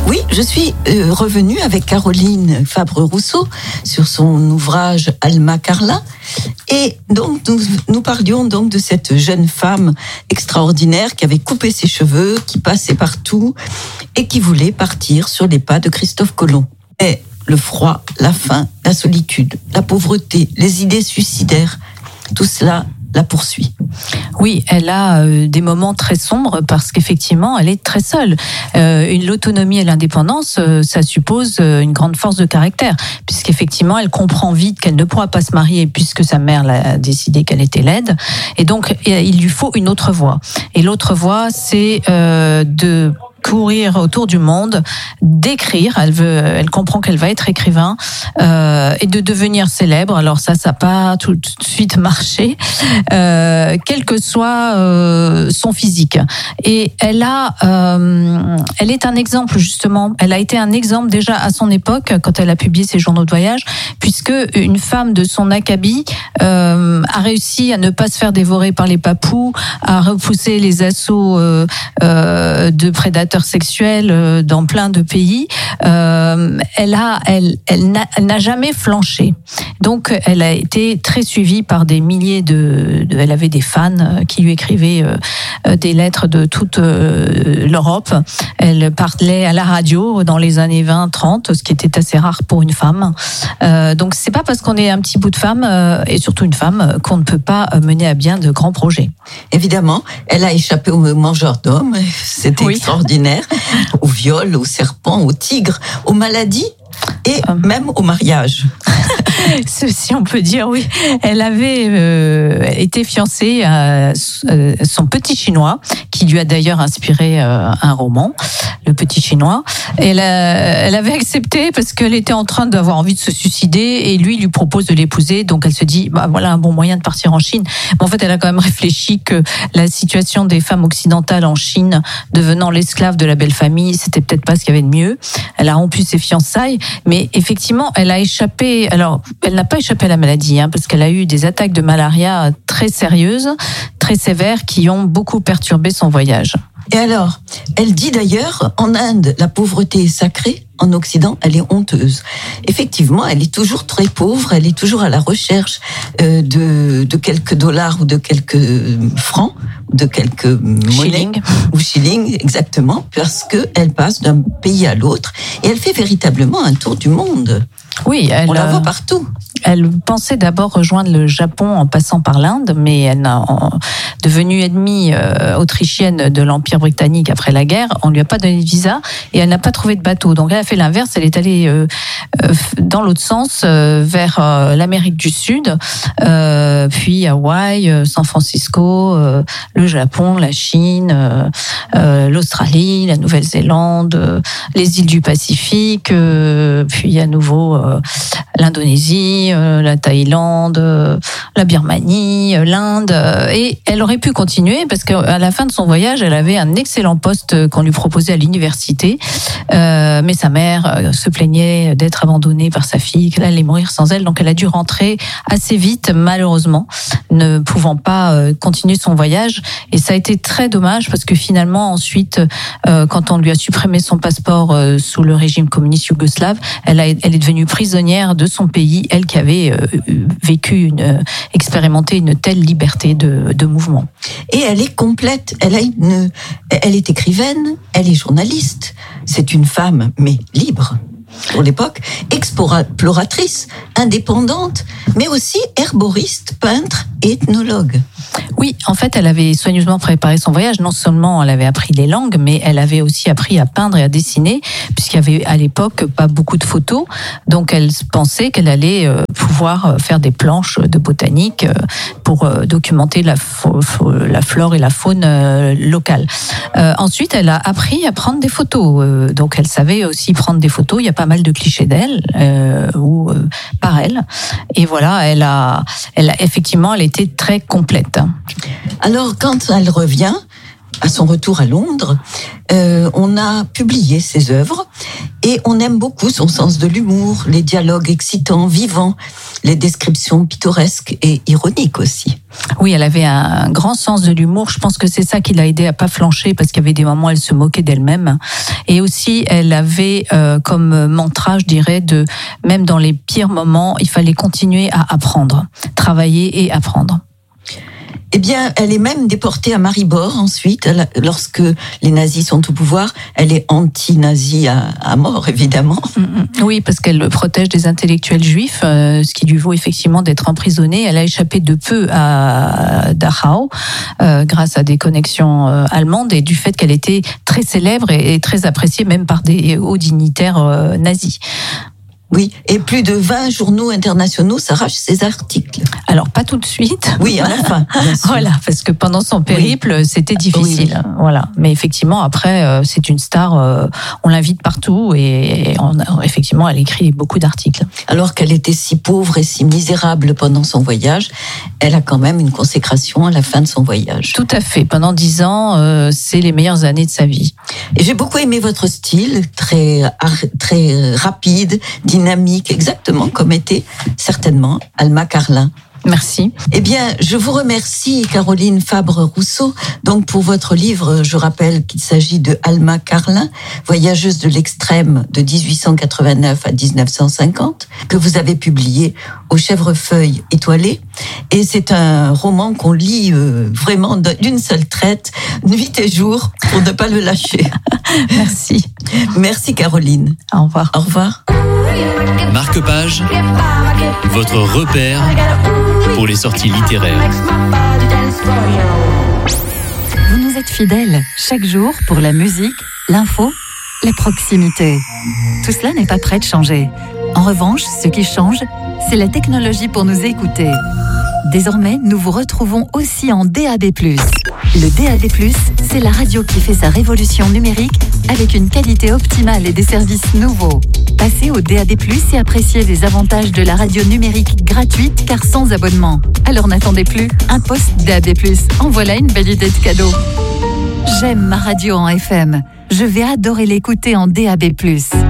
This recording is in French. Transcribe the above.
Oui, je suis revenue avec Caroline Fabre-Rousseau sur son ouvrage Alma Carla. Et donc, nous parlions donc de cette jeune femme extraordinaire qui avait coupé ses cheveux, qui passait partout et qui voulait partir sur les pas de Christophe Colomb. Et le froid, la faim, la solitude, la pauvreté, les idées suicidaires, tout cela la poursuit. Oui, elle a des moments très sombres parce qu'effectivement, elle est très seule. L'autonomie et l'indépendance, ça suppose une grande force de caractère, puisqu'effectivement, elle comprend vite qu'elle ne pourra pas se marier puisque sa mère l'a décidé qu'elle était laide. Et donc, il lui faut une autre voie. Et l'autre voie, c'est de courir autour du monde, d'écrire. Elle comprend qu'elle va être écrivain et de devenir célèbre. Alors ça n'a pas tout de suite marché, quel que soit son physique. Et elle est un exemple justement. Elle a été un exemple déjà à son époque quand elle a publié ses journaux de voyage, puisque une femme de son acabit a réussi à ne pas se faire dévorer par les papous, à repousser les assauts de prédateurs sexuels dans plein de pays. Elle n'a jamais flanché. Donc, elle a été très suivie par des milliers elle avait des fans qui lui écrivaient des lettres de toute l'Europe. Elle parlait à la radio dans les années 20-30, ce qui était assez rare pour une femme. Donc, c'est pas parce qu'on est un petit bout de femme, et surtout une femme, qu'on ne peut pas mener à bien de grands projets. Évidemment, elle a échappé aux mangeurs d'hommes. C'était extraordinaire. Au viol, au serpent, au tigre, aux maladies et même au mariage. Si on peut dire, oui. Elle avait été fiancée à son petit chinois, qui lui a d'ailleurs inspiré un roman, Le Petit Chinois. Elle avait accepté parce qu'elle était en train d'avoir envie de se suicider et lui propose de l'épouser. Donc elle se dit, voilà un bon moyen de partir en Chine. Mais en fait, elle a quand même réfléchi que la situation des femmes occidentales en Chine, devenant l'esclave de la belle famille, c'était peut-être pas ce qu'il y avait de mieux. Elle a rompu ses fiançailles, mais effectivement, elle a échappé. Alors, elle n'a pas échappé à la maladie, parce qu'elle a eu des attaques de malaria très sérieuses, très sévères, qui ont beaucoup perturbé son voyage. Et alors, elle dit d'ailleurs, en Inde, la pauvreté est sacrée, en Occident, elle est honteuse. Effectivement, elle est toujours très pauvre, elle est toujours à la recherche de quelques dollars ou de quelques francs, de quelques monnaies ou shillings, exactement, parce qu'elle passe d'un pays à l'autre et elle fait véritablement un tour du monde. Oui, on la voit partout. Elle pensait d'abord rejoindre le Japon en passant par l'Inde, mais elle n'a devenue ennemie autrichienne de l'Empire britannique après la guerre. On lui a pas donné de visa et elle n'a pas trouvé de bateau. Donc elle a fait l'inverse. Elle est allée dans l'autre sens vers l'Amérique du Sud, puis Hawaï, San Francisco, le Japon, la Chine, l'Australie, la Nouvelle-Zélande, les îles du Pacifique, puis à nouveau l'Indonésie, la Thaïlande, la Birmanie, l'Inde, et elle aurait pu continuer parce qu'à la fin de son voyage, elle avait un excellent poste qu'on lui proposait à l'université, mais sa mère se plaignait d'être abandonnée par sa fille, qu'elle allait mourir sans elle, donc elle a dû rentrer assez vite, malheureusement, ne pouvant pas continuer son voyage, et ça a été très dommage parce que finalement, ensuite, quand on lui a supprimé son passeport sous le régime communiste yougoslave, elle est devenue prisonnière de son pays, elle qui avait expérimenté une telle liberté de mouvement. Et elle est complète. Elle est écrivaine, elle est journaliste. C'est une femme, mais libre. Pour l'époque, exploratrice, indépendante, mais aussi herboriste, peintre et ethnologue. Oui, en fait, elle avait soigneusement préparé son voyage. Non seulement elle avait appris les langues, mais elle avait aussi appris à peindre et à dessiner, puisqu'il y avait à l'époque pas beaucoup de photos. Donc, elle pensait qu'elle allait pouvoir faire des planches de botanique pour documenter la flore et la faune locale. Ensuite, elle a appris à prendre des photos. Donc, elle savait aussi prendre des photos. Il y a pas mal de clichés d'elle ou par elle. Et voilà, elle était très complète. Alors, quand elle revient, à son retour à Londres, on a publié ses œuvres Et on aime beaucoup son sens de l'humour, les dialogues excitants, vivants, les descriptions pittoresques et ironiques aussi. Oui, elle avait un grand sens de l'humour. Je pense que c'est ça qui l'a aidée à pas flancher, parce qu'il y avait des moments où elle se moquait d'elle-même. Et aussi, elle avait comme mantra, je dirais, même dans les pires moments, il fallait continuer à apprendre, travailler et apprendre. Eh bien, elle est même déportée à Maribor ensuite, lorsque les nazis sont au pouvoir. Elle est anti-nazie à mort, évidemment. Oui, parce qu'elle protège des intellectuels juifs, ce qui lui vaut effectivement d'être emprisonnée. Elle a échappé de peu à Dachau, grâce à des connexions allemandes et du fait qu'elle était très célèbre et très appréciée même par des hauts dignitaires nazis. Oui, et plus de 20 journaux internationaux s'arrachent ses articles. Alors, pas tout de suite. Oui, à la fin. Voilà, parce que pendant son périple, c'était difficile. Oui. Voilà. Mais effectivement, après, c'est une star, on l'invite partout et effectivement, elle écrit beaucoup d'articles. Alors qu'elle était si pauvre et si misérable pendant son voyage, elle a quand même une consécration à la fin de son voyage. Tout à fait. Pendant 10 ans, c'est les meilleures années de sa vie. Et j'ai beaucoup aimé votre style, très rapide, dynamique, exactement comme était certainement Alma Carlin. Merci. Eh bien, je vous remercie, Caroline Fabre-Rousseau, donc pour votre livre. Je rappelle qu'il s'agit de Alma Carlin, voyageuse de l'extrême de 1889 à 1950, que vous avez publié au Chèvrefeuille étoilé. Et c'est un roman qu'on lit vraiment d'une seule traite, nuit et jour, pour ne pas le lâcher. Merci. Merci, Caroline. Au revoir. Au revoir. Marque-Page, votre repère pour les sorties littéraires. Vous nous êtes fidèles chaque jour pour la musique, l'info, les proximités. Tout cela n'est pas prêt de changer. En revanche, ce qui change, c'est la technologie pour nous écouter. Désormais, nous vous retrouvons aussi en DAB+. Le DAB+, c'est la radio qui fait sa révolution numérique avec une qualité optimale et des services nouveaux. Passez au DAB+, et appréciez les avantages de la radio numérique gratuite car sans abonnement. Alors n'attendez plus, un poste DAB+. En voilà une belle idée de cadeau. J'aime ma radio en FM. Je vais adorer l'écouter en DAB+.